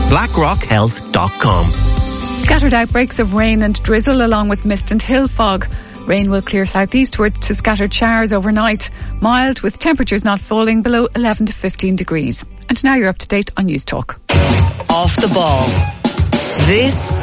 BlackRockHealth.com. Scattered outbreaks of rain and drizzle along with mist and hill fog. Rain will clear southeastwards to scattered showers overnight. Mild with temperatures not falling below 11 to 15 degrees. And now you're up to date on News Talk. Off the ball. This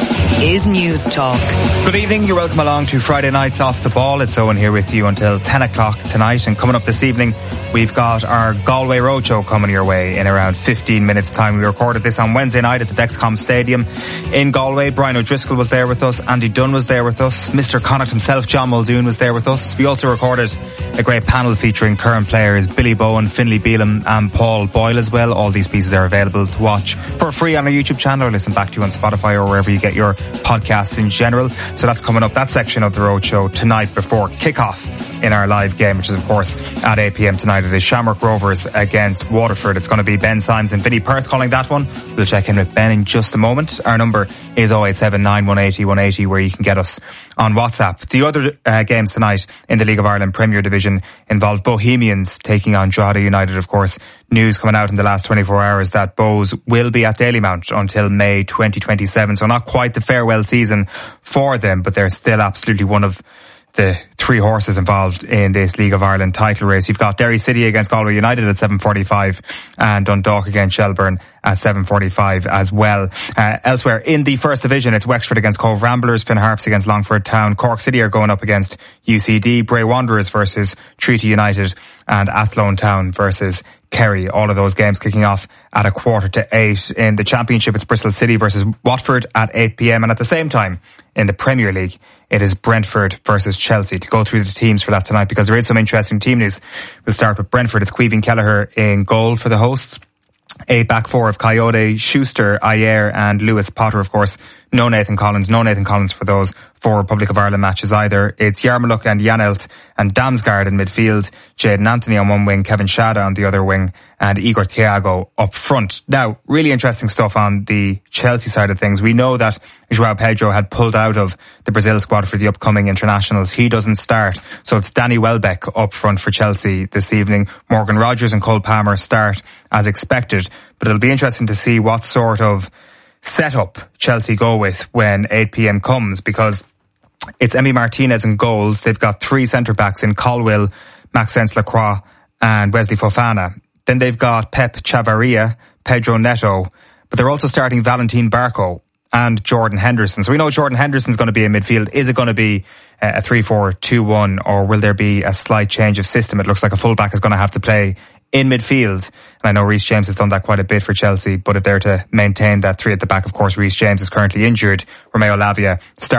is News Talk. Good evening, you're welcome along to Friday Night's Off the Ball. It's Owen here with you until 10 o'clock tonight, and coming up this evening we've got our Galway Roadshow coming your way in around 15 minutes time. We recorded this on Wednesday night at the Dexcom Stadium in Galway. Brian O'Driscoll was there with us, Andy Dunn was there with us, Mr. Connacht himself, John Muldoon, was there with us. We also recorded a great panel featuring current players Billy Bowen, Finlay Bealham and Paul Boyle as well. All these pieces are available to watch for free on our YouTube channel or listen back to on Spotify or wherever you get your podcasts in general. So that's coming up, that section of the Roadshow tonight before kick-off in our live game, which is of course at 8 p.m. tonight. It is Shamrock Rovers against Waterford. It's going to be Ben Symes and Vinnie Perth calling that one. We'll check in with Ben in just a moment. Our number is 0879 180 180, where you can get us on WhatsApp. The other games tonight in the League of Ireland Premier Division involved Bohemians taking on Drogheda United. Of course, news coming out in the last 24 hours that Bohs will be at Dalymount until May 2027. So not quite the farewell season for them, but they're still absolutely one of the three horses involved in this League of Ireland title race. You've got Derry City against Galway United at 7:45 and Dundalk against Shelburne at 7:45 as well. Elsewhere in the First Division, it's Wexford against Cove Ramblers, Finn Harps against Longford Town, Cork City are going up against UCD, Bray Wanderers versus Treaty United and Athlone Town versus Kerry. All of those games kicking off at 7:45. In the Championship, it's Bristol City versus Watford at 8 p.m. and at the same time in the Premier League, it is Brentford versus Chelsea. To go through the teams for that tonight, because there is some interesting team news. We'll start with Brentford. It's Caoimhín Kelleher in goal for the hosts. A back four of Coyote, Schuster, Ayer and Lewis Potter, of course. No Nathan Collins for those four Republic of Ireland matches either. It's Yarmulke and Janelt and Damsgaard in midfield, Jayden Anthony on one wing, Kevin Shada on the other wing and Igor Thiago up front. Now, really interesting stuff on the Chelsea side of things. We know that João Pedro had pulled out of the Brazil squad for the upcoming internationals. He doesn't start, so it's Danny Welbeck up front for Chelsea this evening. Morgan Rogers and Cole Palmer start as expected, but it'll be interesting to see what sort of setup Chelsea go with when 8 p.m. comes, because it's Emi Martinez in goals. They've got three centre-backs in Colwill, Maxence Lacroix and Wesley Fofana. Then they've got Pep Chavarria, Pedro Neto, but they're also starting Valentin Barco and Jordan Henderson. So we know Jordan Henderson's going to be in midfield. Is it going to be a 3-4-2-1 or will there be a slight change of system? It looks like a fullback is going to have to play in midfield. And I know Reece James has done that quite a bit for Chelsea, but if they're to maintain that three at the back, of course, Reece James is currently injured. Romeo Lavia starts